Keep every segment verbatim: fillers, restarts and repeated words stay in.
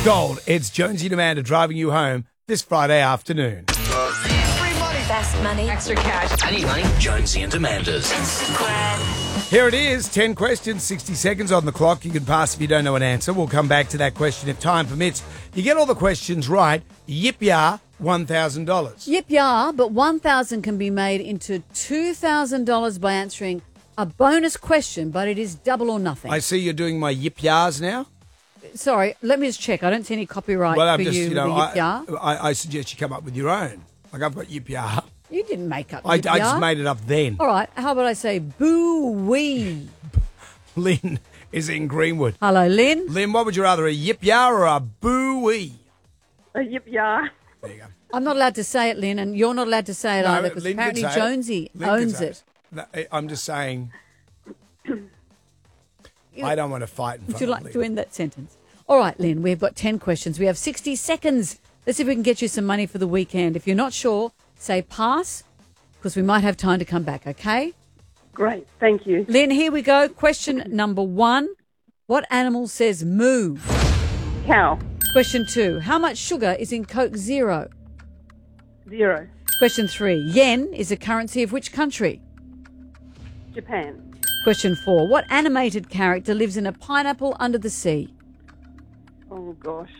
Gold, it's Jonesy and Amanda driving you home this Friday afternoon. Free money. Best money. Extra cash. I need money. Jonesy and Amanda's. Here it is, ten questions, sixty seconds on the clock. You can pass if you don't know an answer. We'll come back to that question if time permits. You get all the questions right, yip-yah, one thousand dollars. Yip yah, but one thousand can be made into two thousand dollars by answering a bonus question, but it is double or nothing. I see you're doing my yip-yahs now. Sorry, let me just check. I don't see any copyright Well, I'm for just, you, you know, with the yip yah. I, I, I suggest you come up with your own. Like, I've got yip-yah. You didn't make up I, yip I yah. just made it up then. All right, how about I say boo-wee? Lynn is in Greenwood. Hello, Lynn. Lynn, what would you rather, a yip-yah or a boo-wee? A yip-yah. There you go. I'm not allowed to say it, Lynn, and you're not allowed to say it No, either, because Lynn can apparently say it. Jonesy Lynn can owns say it. No, I'm just saying, I don't want to fight in front Would you of like Lynn. to end that sentence? All right, Lynn, we've got ten questions. We have sixty seconds. Let's see if we can get you some money for the weekend. If you're not sure, say pass, because we might have time to come back, okay? Great, thank you. Lynn, here we go. Question number one. What animal says moo? Cow. Question two. How much sugar is in Coke Zero? Zero. Question three. Yen is a currency of which country? Japan. Question four. What animated character lives in a pineapple under the sea? Oh, gosh.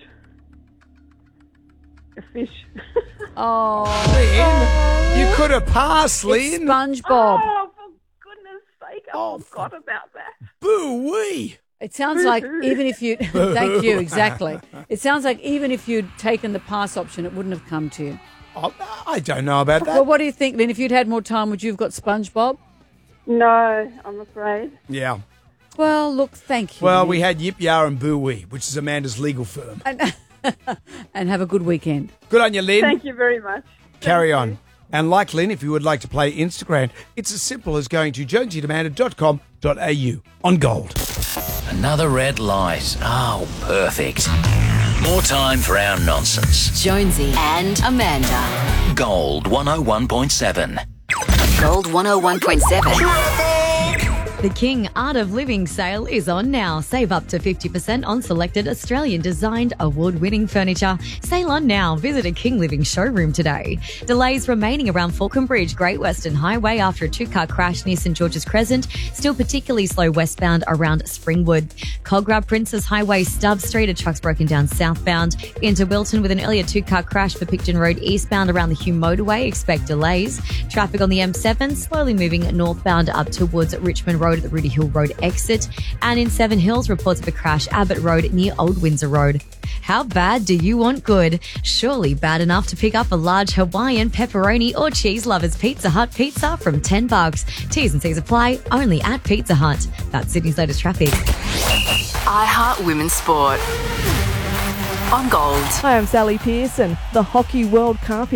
A fish. Oh, Lynn, you could have passed, it's Lynn. SpongeBob. Oh, for goodness sake, I Oh, forgot about that. Boo-wee. It sounds like even if you... Thank you, exactly. It sounds like even if you'd taken the pass option, it wouldn't have come to you. Oh, I don't know about that. Well, what do you think, Lynn? If you'd had more time, would you have got SpongeBob? No, I'm afraid. Yeah. Well, look, thank you. Well, Lynn. we had Yip Yah and Boo Wee, which is Amanda's legal firm. And, and have a good weekend. Good on you, Lynn. Thank you very much. Carry Thank on. you. And like Lynn, if you would like to play Instagram, it's as simple as going to jonesy and amanda dot com dot a u on Gold. Another red light. Oh, perfect. More time for our nonsense. Jonesy and Amanda. Gold one oh one point seven. Gold one oh one point seven. The King Art of Living sale is on now. Save up to fifty percent on selected Australian-designed, award-winning furniture. Sale on now. Visit a King Living showroom today. Delays remaining around Falcon Bridge, Great Western Highway after a two-car crash near St George's Crescent. Still particularly slow westbound around Springwood. Cogra Princess Highway, Stubb Street. A truck's broken down southbound. Into Wilton with an earlier two-car crash for Picton Road eastbound around the Hume Motorway. Expect delays. Traffic on the M seven slowly moving northbound up towards Richmond Road at the Rudy Hill Road exit. And in Seven Hills, reports of a crash Abbott Road near Old Windsor Road. How bad do you want good? Surely bad enough to pick up a large Hawaiian, pepperoni or cheese lovers Pizza Hut pizza from ten bucks. T's and C's apply only at Pizza Hut. That's Sydney's latest traffic. iHeart Women's Sport. On Gold. Hi, I'm Sally Pearson. The Hockey World Cup